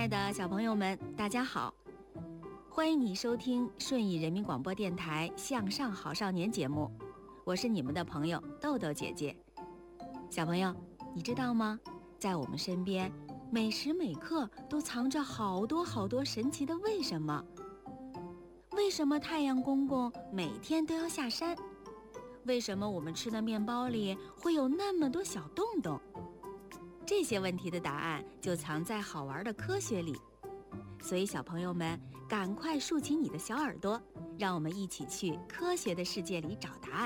爱的小朋友们，大家好！欢迎你收听顺义人民广播电台向上好少年节目，我是你们的朋友豆豆姐姐。小朋友，你知道吗？在我们身边，每时每刻都藏着好多好多神奇的为什么。为什么太阳公公每天都要下山？为什么我们吃的面包里会有那么多小洞洞？这些问题的答案就藏在好玩的科学里。所以小朋友们，赶快竖起你的小耳朵，让我们一起去科学的世界里找答案。